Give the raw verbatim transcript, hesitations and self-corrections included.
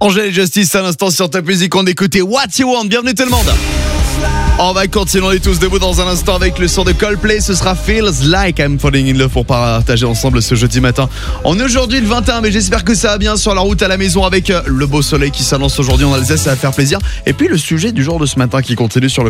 Angèle et Justice à l'instant sur Top Music. On écoutait What You Want. Bienvenue tout le monde. On va continuer, on est tous debout dans un instant avec le son de Coldplay. Ce sera Feels Like I'm Falling in Love pour partager ensemble ce jeudi matin. On est aujourd'hui le vingt et un, mais j'espère que ça va bien sur la route à la maison avec le beau soleil qui s'annonce aujourd'hui en Alsace. Ça va faire plaisir. Et puis le sujet du jour de ce matin qui continue sur le